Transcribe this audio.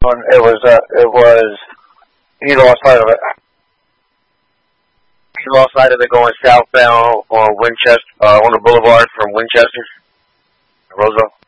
He lost sight of it. He lost sight of it going southbound on Winchester, on the boulevard from Winchester, Roseville.